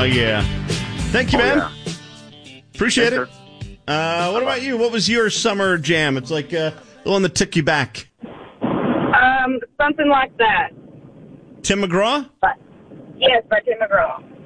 yeah. Thank you, man. Yeah. Appreciate Thanks, it. What about you? What was your summer jam? It's like the one that took you back. Something like that. Tim McGraw? Yes, by Tim McGraw.